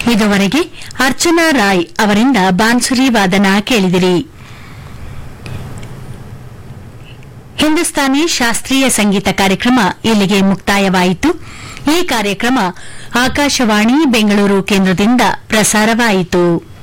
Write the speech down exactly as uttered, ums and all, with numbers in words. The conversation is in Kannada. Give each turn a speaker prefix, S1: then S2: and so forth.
S1: ಇದುವರೆಗೆ ಅರ್ಚನಾ ರಾಯ್ ಅವರಿಂದ ಬಾನ್ಸುರಿ ವಾದನ ಕೇಳಿದಿರಿ. ಹಿಂದೂಸ್ತಾನಿ ಶಾಸ್ತ್ರೀಯ ಸಂಗೀತ ಕಾರ್ಯಕ್ರಮ ಇಲ್ಲಿಗೆ ಮುಕ್ತಾಯವಾಯಿತು. ಈ ಕಾರ್ಯಕ್ರಮ ಆಕಾಶವಾಣಿ ಬೆಂಗಳೂರು ಕೇಂದ್ರದಿಂದ ಪ್ರಸಾರವಾಯಿತು.